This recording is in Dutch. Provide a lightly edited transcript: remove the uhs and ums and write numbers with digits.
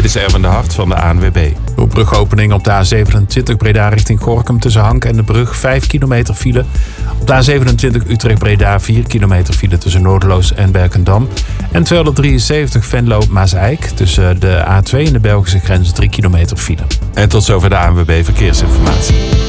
is Erwin de Hart van de ANWB. Door brugopening op de A27 Breda richting Gorinchem tussen Hank en de brug 5 kilometer file. Op de A27 Utrecht-Breda 4 kilometer file tussen Noorderloos en Berkendam. En 273 Venlo-Maasijk tussen de A2 en de Belgische grens 3 kilometer file. En tot zover de ANWB Verkeersinformatie.